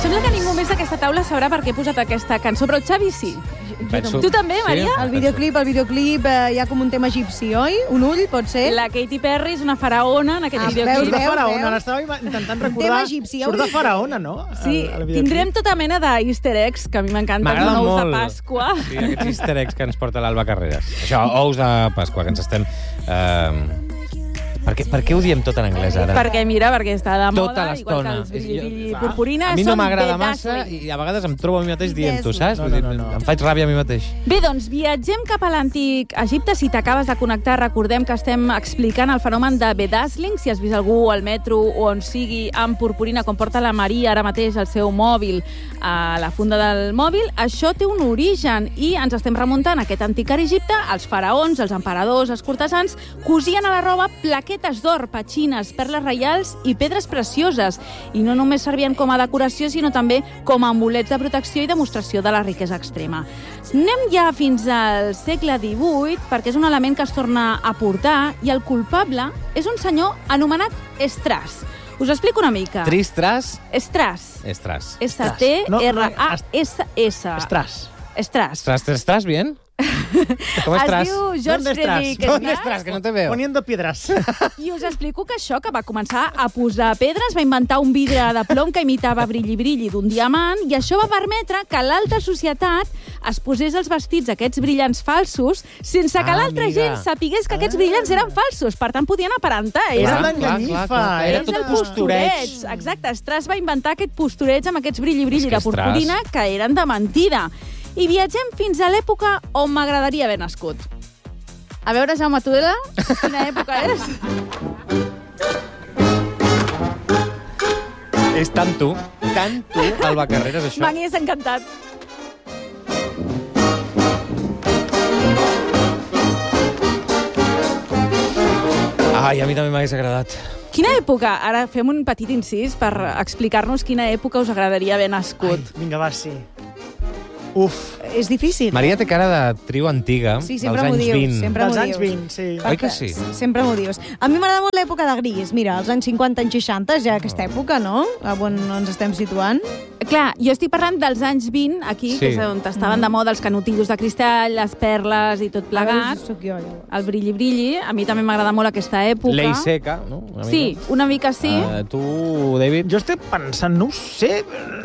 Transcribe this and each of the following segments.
sembla que ningú més d'aquesta taula sabrà per què he posat aquesta cançó, però el Xavi sí. Tu també, Maria? El videoclip hi ha com un tema egipci, oi? Un ull, pot ser? La Katy Perry és una faraona en aquest videoclip. Surt de faraona, l'estava intentant recordar. Surt de faraona, no? Sí, tindrem tota mena d'easter eggs, que a mi m'encanten, M'agrada ous molt. de Pasqua. Sí, aquests easter eggs que ens porta l'Alba Carreras. Això, ous de Pasqua, que ens estem... Per què ho diem tot en anglès, ara? Perquè, mira, perquè està de moda, Tota igual que l'estona. els brilli purpurina, A mi no són m'agrada The massa Dazzling. i a vegades em trobo a mi mateix dient-ho, saps? No. Em faig ràbia a mi mateix. Bé, doncs, viatgem cap a l'antic Egipte. Si t'acabes de connectar, recordem que estem explicant el fenomen de bedazzling. Si has vist algú al metro o on sigui amb purpurina, com porta la Maria ara mateix el seu mòbil a la funda del mòbil, això té un origen i ens estem remuntant a aquest antic Egipte. Els faraons, els emperadors, els cortesans cosien a la roba plaquetes d'or, petxines, perles reials i pedres precioses. I no només servien com a decoració, sinó també com a amulets de protecció i demostració de la riquesa extrema. Anem ja fins al segle XVIII, perquè és un element que es torna a portar, i el culpable és un senyor anomenat Strass. Us explico una mica. Tristras? Strass. Estras. S-T-R-A-S-S. Strass. ¿Estás bien? ¿Cómo Es estás? diu George Frederick ¿Dónde Strass. estás? Que no te veo. Poniendo piedras. I us explico que això, que va començar a posar pedres, va inventar un vidre de plom que imitava brilli d'un diamant, i això va permetre que l'alta societat es posés els vestits aquests brillants falsos sense que l'altra gent sapigués que aquests brillants eren falsos. Per tant, podien aparentar. Era Clar, l'enganyifa. clar. Era És tot el postureig. Exacte, Strass va inventar aquest postureig amb aquests brilli És que de purpurina que eren de mentida. I viatgem fins a l'època on m'agradaria haver nascut. A veure, Jaume Tudela, quina època és? És tan tu, Alba Carreras, això. M'hagués encantat. Ai, a mi també m'hagués agradat. Quina època? Ara fem un petit incís per explicar-nos quina època us agradaria haver nascut. Vinga, va, sí. Uf. És difícil. Maria té cara de trio antiga, Sí, dels sempre m'ho anys dius. 20. Sempre m'ho Dels anys dius. 20, sí. Oi que sí? Sempre m'ho dius. A mi m'agrada molt l'època de gris. Mira, els anys 50, anys 60, ja aquesta època, no? On ens estem situant. Clar, jo estic parlant dels anys 20, aquí, Sí. que és on estaven de moda els canutillos de cristall, les perles i tot plegat. Soc jo, llavors. El brilli. A mi també m'agrada molt aquesta època. Lei seca, no? Una mica. Sí, una mica sí. Tu, David? Jo estic pensant, no ho sé,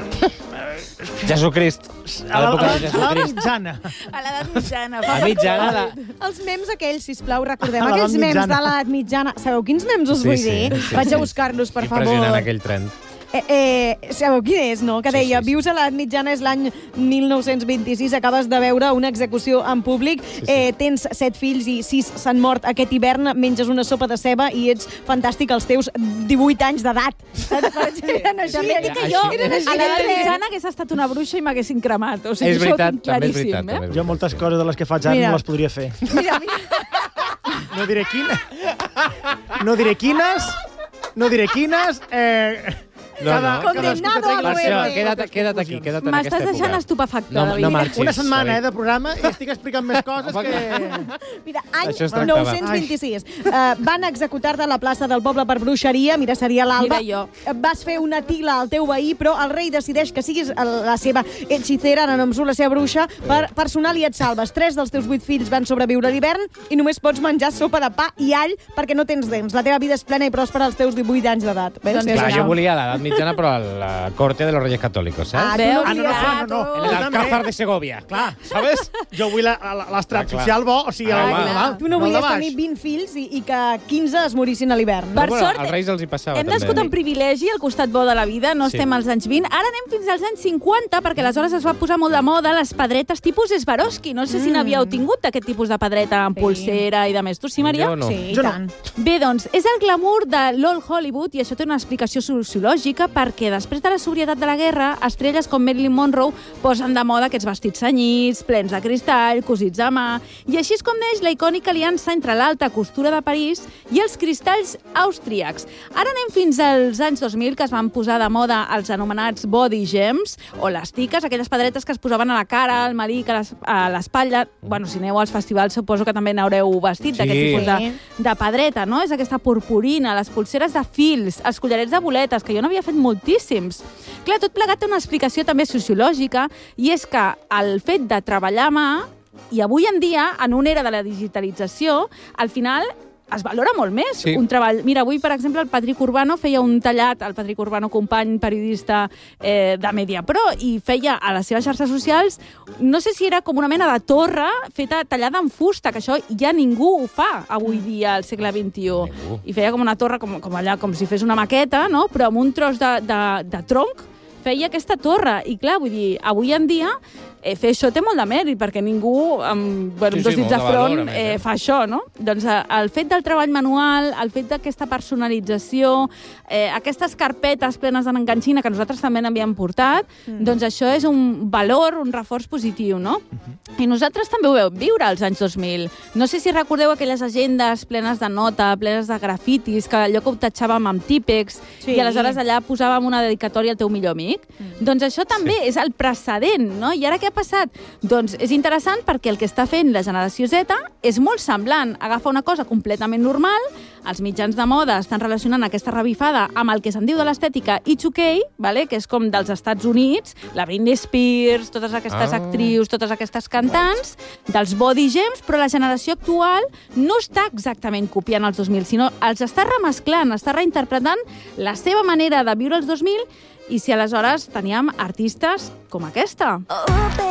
Jesucrist. A l'època de la Jesucrist. mitjana. A l'edat mitjana. A mitjana de... Els mems aquells, sisplau, recordem. A l'edat Aquells memes mitjana. de l'edat mitjana. Sabeu quins mems us vull dir? Vaig a buscar-los, per favor. Impressionant aquell tren. Sabeu quin és, no? Que deia, sí. vius a l'edat mitjana, és l'any 1926, acabes de veure una execució en públic, tens 7 fills i 6 s'han mort aquest hivern, menges una sopa de ceba i ets fantàstic als teus 18 anys d'edat. Eren així. També et dic que Així. jo, Eren així. a l'edat mitjana, hagués estat una bruixa i m'hagués cremat. O sigui, És veritat, això ho tinc també és claríssim, veritat. També és Jo moltes coses de les que faig ara Mira. no les podria fer. Mira, No diré quines. No diré quines. No diré quines. Condenado a Per això, muerte. queda't aquí, queda't en aquesta M'estàs època. deixant estupefacta, No, David. no marxis. Una setmana David. de programa i estic explicant més coses que... Mira, any Això es tractava. 926. Van executar-te a la plaça del poble per bruixeria. Mira, seria l'Alba. Mira jo. Vas fer una tila al teu veí, però el rei decideix que siguis la seva hechicera, ara no em surt la seva bruixa, personal i et salves. 3 dels teus 8 fills van sobreviure a l'hivern i només pots menjar sopa de pa i all perquè no tens dents. La teva vida és plena i pròspera als teus 18 anys d'edat. Doncs Clar, jo volia l'edat mitjana, però a la corte de los Reyes Católicos, saps? Veus? Ah, no. En el Alcázar de Segovia. Clar, ¿sabes? jo vull l'estrat Clar. social bo, o sigui, Ah, el clar. de dalt. Tu no el de volies baix. tenir 20 fills i que 15 es morissin a l'hivern. Per Bueno, sort, als Reis els hi passava, hem també. nascut en privilegi, al costat bo de la vida, no Sí. estem als anys 20. Ara anem fins als anys 50, perquè aleshores es va posar molt de moda les pedretes tipus Swarovski. No sé si n'havíeu tingut aquest tipus de pedreta amb pulsera i de més. Tu sí, Maria? Jo no. Sí, Jo no. tant. Bé, doncs, és el glamour de l'Old Hollywood i això té una explicació sociològica perquè després de la sobrietat de la guerra, estrelles com Marilyn Monroe posen de moda aquests vestits cenyits, plens de cristall, cosits a mà, i així és com neix la icònica aliança entre l'alta costura de París i els cristalls austríacs. Ara anem fins als anys 2000, que es van posar de moda els anomenats body gems, o les tiques, aquelles pedretes que es posaven a la cara, al melic, a l'espatlla. Bueno, si aneu als festivals suposo que també n'haureu vestit d'aquest Sí. tipus de pedreta, no? És aquesta purpurina, les pulseres de fils, els collarets de boletes, que jo n'havia fet moltíssims. Clar, tot plegat té una explicació també sociològica, i és que el fet de treballar a mà, i avui en dia, en una era de la digitalització, al final es valora molt més un treball. Mira, avui, per exemple, el Patrick Urbano feia un tallat, el Patrick Urbano, company periodista de Mediapro, i feia a les seves xarxes socials, no sé si era com una mena de torre feta tallada en fusta, que això ja ningú ho fa avui dia al segle XXI. I feia com una torre, com allà, com si fes una maqueta, no? Però amb un tros de tronc feia aquesta torre. I clar, vull dir, avui en dia fer això té molt de mèrit, perquè ningú amb dos dits de front fa això, no? Doncs el fet del treball manual, el fet d'aquesta personalització, aquestes carpetes plenes d'enganxina que nosaltres també n'havíem portat, doncs això és un valor, un reforç positiu, no? I nosaltres també ho vam viure als anys 2000. No sé si recordeu aquelles agendes plenes de nota, plenes de grafitis, que allò que ho tatxàvem amb típex, i aleshores allà posàvem una dedicatòria al teu millor amic. Doncs això també és el precedent, no? I ara què ha passat? Doncs és interessant perquè el que està fent la generació Z és molt semblant. Agafa una cosa completament normal, els mitjans de moda estan relacionant aquesta revifada amb el que se'n diu de l'estètica Y2K, que és com dels Estats Units, la Britney Spears, totes aquestes actrius, totes aquestes cantants, dels body gems, però la generació actual no està exactament copiant els 2000, sinó els està remesclant, està reinterpretant la seva manera de viure els 2000, i si aleshores teníem artistes com aquesta.